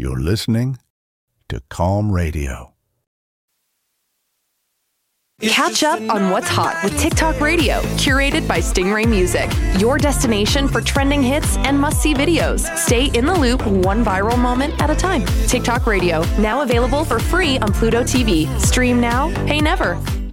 You're listening to Calm Radio. Catch up on what's hot with TikTok Radio, curated by Stingray Music, your destination for trending hits and must-see videos. Stay in the loop, one viral moment at a time. TikTok Radio, now available for free on Pluto TV. Stream now, pay never.